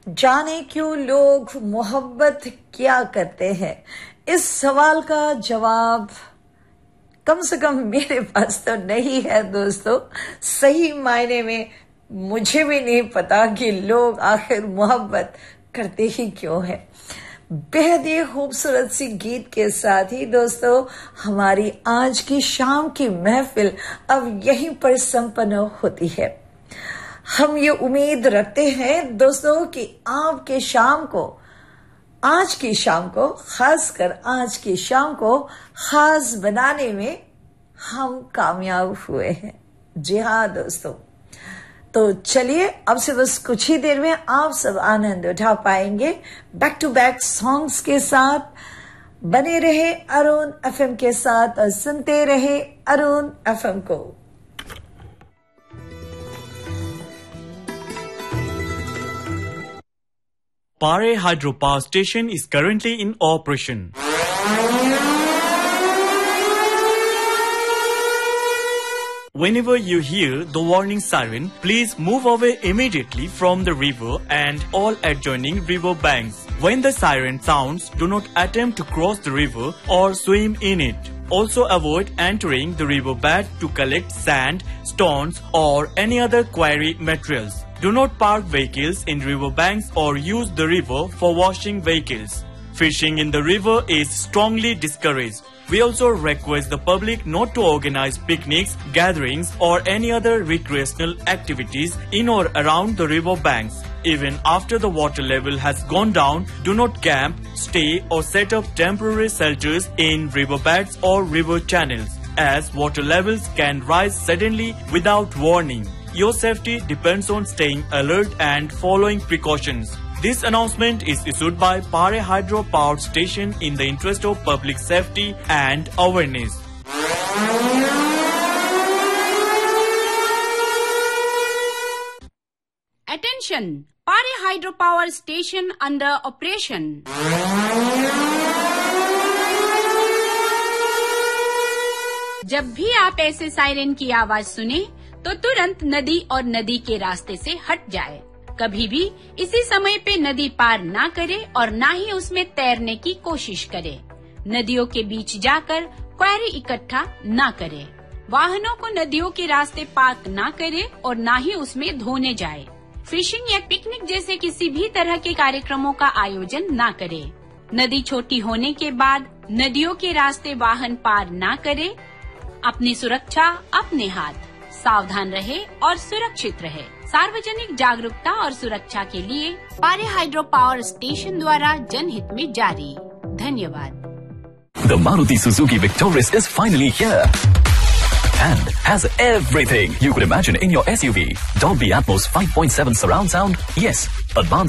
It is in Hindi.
जाने क्यों लोग मोहब्बत क्या करते हैं, इस सवाल का जवाब कम से कम मेरे पास तो नहीं है दोस्तों। सही मायने में मुझे भी नहीं पता कि लोग आखिर मोहब्बत करते ही क्यों हैं। बेहद ही खूबसूरत सी गीत के साथ ही दोस्तों हमारी आज की शाम की महफिल अब यहीं पर संपन्न होती है। हम ये उम्मीद रखते हैं दोस्तों कि आपके आज की शाम को खासकर आज की शाम को खास बनाने में हम कामयाब हुए हैं। जी हाँ दोस्तों, तो चलिए अब से बस कुछ ही देर में आप सब आनंद उठा पाएंगे बैक टू बैक सॉन्ग्स के साथ। बने रहे अरुण एफएम के साथ और सुनते रहे अरुण एफएम को। Pare Hydropower Station is currently in operation. Whenever you hear the warning siren, please move away immediately from the river and all adjoining river banks. When the siren sounds, do not attempt to cross the river or swim in it. Also avoid entering the riverbed to collect sand, stones or any other quarry materials. Do not park vehicles in riverbanks or use the river for washing vehicles. Fishing in the river is strongly discouraged. We also request the public not to organize picnics, gatherings or any other recreational activities in or around the river banks. Even after the water level has gone down, do not camp, stay or set up temporary shelters in riverbeds or river channels, as water levels can rise suddenly without warning. Your safety depends on staying alert and following precautions. This announcement is issued by Pare Hydro Power Station in the interest of public safety and awareness. Attention! Pare Hydro Power Station under operation. जब भी आप ऐसे सायरन की आवाज सुने तो तुरंत नदी और नदी के रास्ते से हट जाए। कभी भी इसी समय पे नदी पार ना करे और ना ही उसमें तैरने की कोशिश करे। नदियों के बीच जाकर क्वेरी इकट्ठा ना करे। वाहनों को नदियों के रास्ते पार्क ना करे और ना ही उसमें धोने जाए। फिशिंग या पिकनिक जैसे किसी भी तरह के कार्यक्रमों का आयोजन ना करे। नदी छोटी होने के बाद नदियों के रास्ते वाहन पार ना करे। अपनी सुरक्षा अपने हाथ। सावधान रहे और सुरक्षित रहे। सार्वजनिक जागरूकता और सुरक्षा के लिए पारे हाइड्रो पावर स्टेशन द्वारा जनहित में जारी। धन्यवाद। The Maruti Suzuki Victoris is finally here and has everything you could imagine in your SUV. Dolby Atmos 5.7 surround sound, yes, advanced